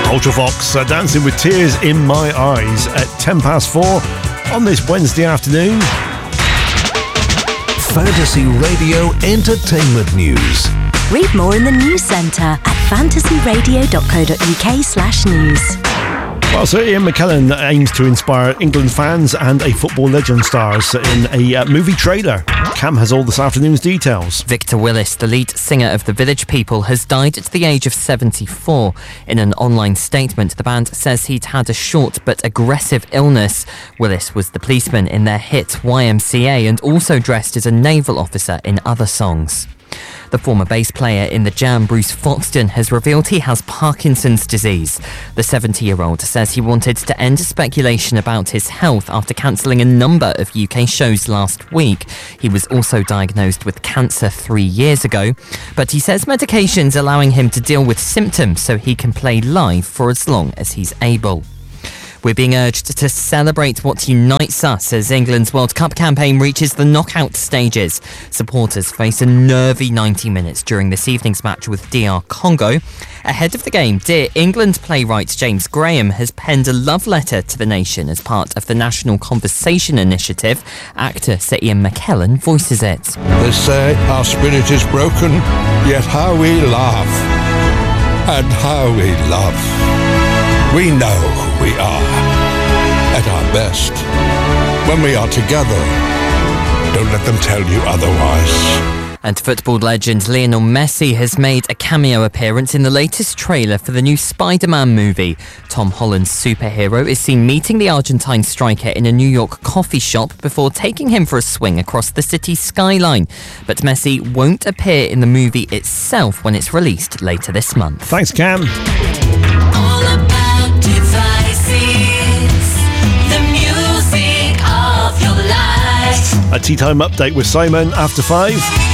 Ultravox dancing with tears in my eyes at 4 on this Wednesday afternoon. Fantasy Radio Entertainment News. Read more in the news centre at fantasyradio.co.uk/news. Well, Sir Ian McKellen aims to inspire England fans and a football legend stars in a movie trailer. Cam has all this afternoon's details. Victor Willis, the lead singer of The Village People, has died at the age of 74. In an online statement, the band says he'd had a short but aggressive illness. Willis was the policeman in their hit YMCA and also dressed as a naval officer in other songs. The former bass player in The Jam, Bruce Foxton, has revealed he has Parkinson's disease. The 70-year-old says he wanted to end speculation about his health after cancelling a number of UK shows last week. He was also diagnosed with cancer 3 years ago, but he says medication's allowing him to deal with symptoms so he can play live for as long as he's able. We're being urged to celebrate what unites us as England's World Cup campaign reaches the knockout stages. Supporters face a nervy 90 minutes during this evening's match with DR Congo. Ahead of the game, Dear England playwright James Graham has penned a love letter to the nation as part of the National Conversation Initiative. Actor Sir Ian McKellen voices it. They say our spirit is broken, yet how we laugh, and how we love. We know who we are, at our best, when we are together. Don't let them tell you otherwise. And football legend Lionel Messi has made a cameo appearance in the latest trailer for the new Spider-Man movie. Tom Holland's superhero is seen meeting the Argentine striker in a New York coffee shop before taking him for a swing across the city's skyline. But Messi won't appear in the movie itself when it's released later this month. Thanks, Cam. All about devices, the music of your life. A tea time update with Simon after 5.